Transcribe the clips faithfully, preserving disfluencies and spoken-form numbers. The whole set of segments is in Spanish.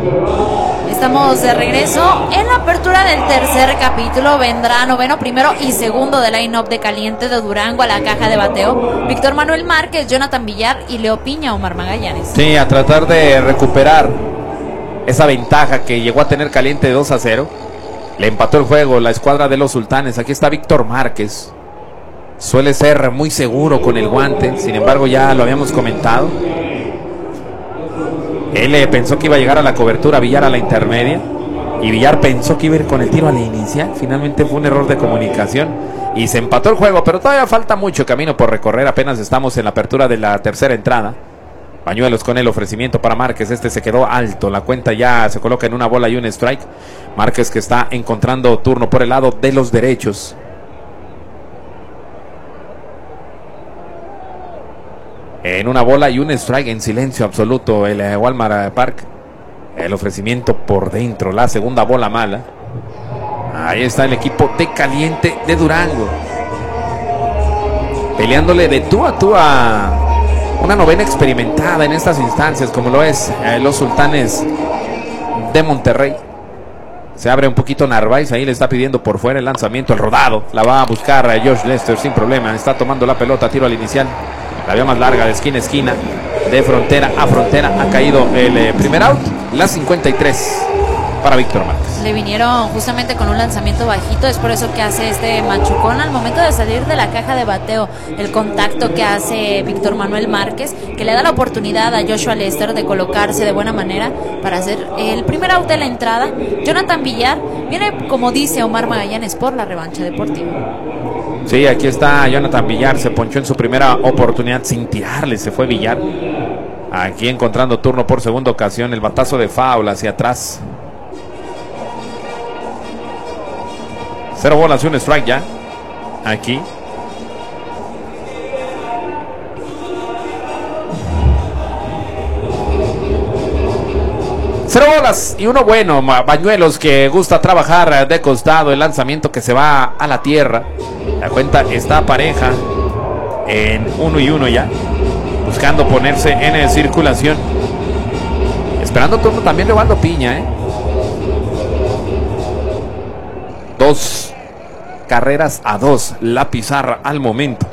Estamos de regreso en la apertura del tercer capítulo. Vendrá noveno, primero y segundo de line-up de Caliente de Durango a la caja de bateo. Víctor Manuel Márquez, Jonathan Villar y Leo Piña, Omar Magallanes. Sí, a tratar de recuperar esa ventaja que llegó a tener Caliente de dos a cero. Le empató el juego la escuadra de los Sultanes. Aquí está Víctor Márquez. Suele ser muy seguro con el guante, sin embargo ya lo habíamos comentado. Él eh, pensó que iba a llegar a la cobertura, Villar a la intermedia, y Villar pensó que iba a ir con el tiro a la inicial. Finalmente fue un error de comunicación y se empató el juego, pero todavía falta mucho camino por recorrer. Apenas estamos en la apertura de la tercera entrada. Bañuelos con el ofrecimiento para Márquez. Este se quedó alto, la cuenta ya se coloca en una bola y un strike. Márquez que está encontrando turno por el lado de los derechos. En una bola y un strike, en silencio absoluto el eh, Walmart Park. El ofrecimiento por dentro, la segunda bola mala. Ahí está el equipo de Caliente de Durango, peleándole de tú a tú a una novena experimentada en estas instancias, como lo es eh, los Sultanes de Monterrey. Se abre un poquito Narváez, ahí le está pidiendo por fuera el lanzamiento, el rodado. La va a buscar a Josh Lester sin problema. Está tomando la pelota, tiro al inicial. La vía más larga de esquina a esquina, de frontera a frontera. Ha caído el eh, primer out, la cincuenta y tres para Víctor Márquez. Le vinieron justamente con un lanzamiento bajito, es por eso que hace este machucón al momento de salir de la caja de bateo. El contacto que hace Víctor Manuel Márquez, que le da la oportunidad a Joshua Lester de colocarse de buena manera para hacer el primer out de la entrada. Jonathan Villar viene, como dice Omar Magallanes, por la revancha deportiva. Sí, aquí está Jonathan Villar, se ponchó en su primera oportunidad sin tirarle, se fue Villar. Aquí encontrando turno por segunda ocasión, el batazo de foul hacia atrás. Cero bolas y un strike ya. Aquí. Cero bolas y uno bueno. Bañuelos que gusta trabajar de costado. El lanzamiento que se va a la tierra. La cuenta está pareja en uno y uno ya. Buscando ponerse en circulación. Esperando turno también Leobaldo Piña, ¿eh? Dos carreras a dos, la pizarra al momento.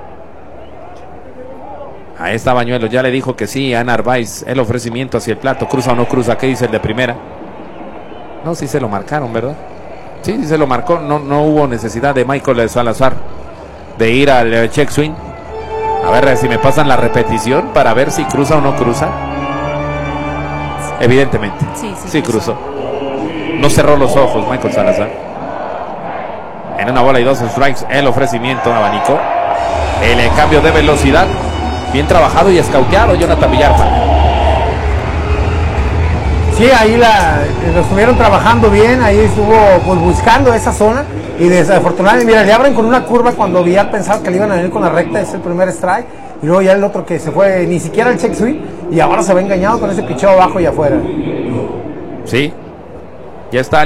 Ahí está Bañuelos, ya le dijo que sí a Narváez. El ofrecimiento hacia el plato, cruza o no cruza. ¿Qué dice el de primera? No, sí se lo marcaron, ¿verdad? Sí, sí se lo marcó. No, no hubo necesidad de Michael Salazar de ir al check swing. A ver si me pasan la repetición para ver si cruza o no cruza. Evidentemente, sí, sí, sí cruzó. No cerró los ojos Michael Salazar. En una bola y dos strikes, el ofrecimiento abanico. El eh, cambio de velocidad. Bien trabajado y escauteado Jonathan Villar. Sí, ahí la, lo estuvieron trabajando bien. Ahí estuvo pues, buscando esa zona. Y desafortunadamente, mira, le abren con una curva cuando Villar pensaba que le iban a venir con la recta. Es el primer strike. Y luego ya el otro que se fue ni siquiera el check swing. Y ahora se ve engañado con ese picheo abajo y afuera. Sí, ya está.